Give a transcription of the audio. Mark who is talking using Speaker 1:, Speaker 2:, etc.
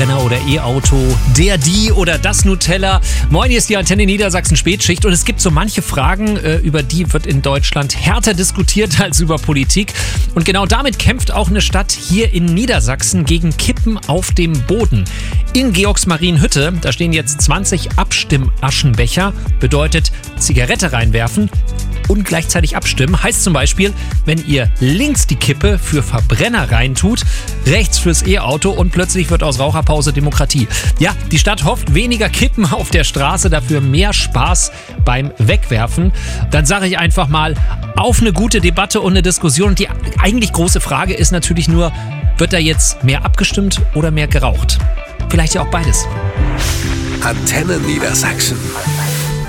Speaker 1: Verbrenner oder E-Auto, die oder das Nutella. Moin, hier ist die Antenne Niedersachsen Spätschicht und es gibt so manche Fragen, über die wird in Deutschland härter diskutiert als über Politik. Und genau damit kämpft auch eine Stadt hier in Niedersachsen gegen Kippen auf dem Boden. In Georgsmarienhütte, da stehen jetzt 20 Abstimmaschenbecher, bedeutet Zigarette reinwerfen und gleichzeitig abstimmen. Heißt zum Beispiel, wenn ihr links die Kippe für Verbrenner reintut, rechts fürs E-Auto und plötzlich wird aus Raucherpause Demokratie. Ja, die Stadt hofft, weniger Kippen auf der Straße, dafür mehr Spaß beim Wegwerfen. Dann sage ich einfach mal, auf eine gute Debatte und eine Diskussion. Und die eigentlich große Frage ist natürlich nur, wird da jetzt mehr abgestimmt oder mehr geraucht? Vielleicht ja auch beides.
Speaker 2: Antenne Niedersachsen.